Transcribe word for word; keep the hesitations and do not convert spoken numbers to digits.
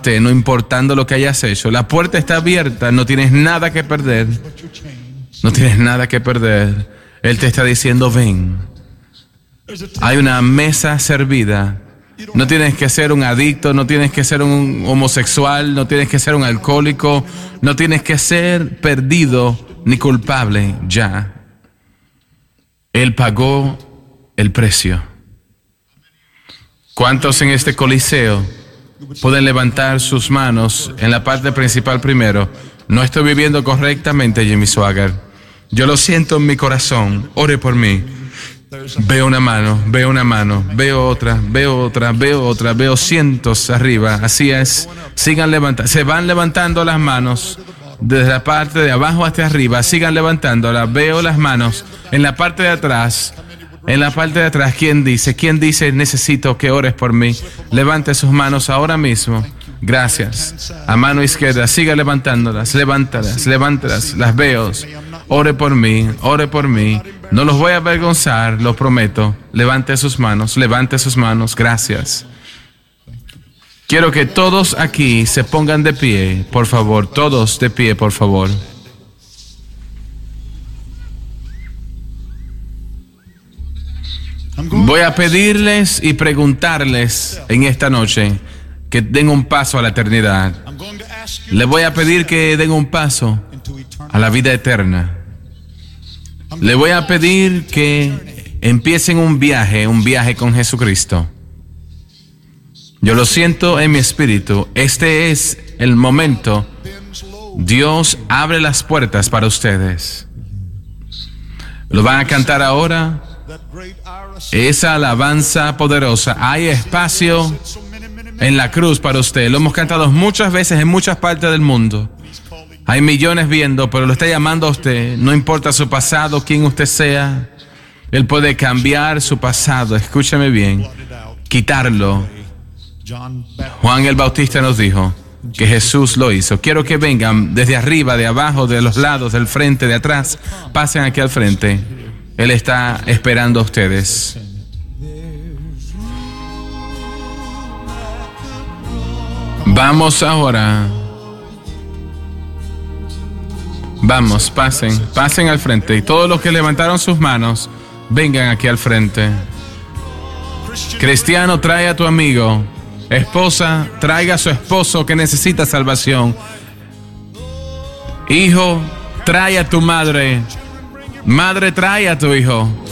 usted, no importando lo que hayas hecho. La puerta está abierta, no tienes nada que perder. No tienes nada que perder. Él te está diciendo, ven. Hay una mesa servida. No tienes que ser un adicto, no tienes que ser un homosexual, no tienes que ser un alcohólico, no tienes que ser perdido ni culpable ya. Él pagó el precio. ¿Cuántos en este coliseo pueden levantar sus manos en la parte principal primero? No estoy viviendo correctamente, Jimmy Swaggart. Yo lo siento en mi corazón. Ore por mí. Veo una mano, veo una mano, veo otra, veo otra, veo otra, veo cientos arriba. Así es. Sigan levantando. Se van levantando las manos desde la parte de abajo hasta arriba. Sigan levantándolas. Veo las manos en la parte de atrás. En la parte de atrás, ¿quién dice? ¿Quién dice necesito que ores por mí? Levante sus manos ahora mismo. Gracias. A mano izquierda, siga levantándolas, levántalas, levántalas. Las veo. Ore por mí, ore por mí. No los voy a avergonzar, lo prometo. Levante sus manos, levante sus manos. Gracias. Quiero que todos aquí se pongan de pie, por favor. Todos de pie, por favor. Voy a pedirles y preguntarles en esta noche que den un paso a la eternidad. Les voy a pedir que den un paso a la vida eterna. Les voy a pedir que empiecen un viaje, un viaje con Jesucristo. Yo lo siento en mi espíritu. Este es el momento. Dios abre las puertas para ustedes. Lo van a cantar ahora. Esa alabanza poderosa. Hay espacio en la cruz para usted. Lo hemos cantado muchas veces en muchas partes del mundo. Hay millones viendo, pero lo está llamando a usted. No importa su pasado, quién usted sea. Él puede cambiar su pasado. Escúchame bien. Quitarlo. Juan el Bautista nos dijo que Jesús lo hizo. Quiero que vengan desde arriba, de abajo, de los lados, del frente, de atrás. Pasen aquí al frente. Él está esperando a ustedes. Vamos ahora. Vamos, pasen, pasen al frente. Y todos los que levantaron sus manos, vengan aquí al frente. Cristiano, trae a tu amigo. Esposa, traiga a su esposo que necesita salvación. Hijo, trae a tu madre. Madre, trae a tu hijo.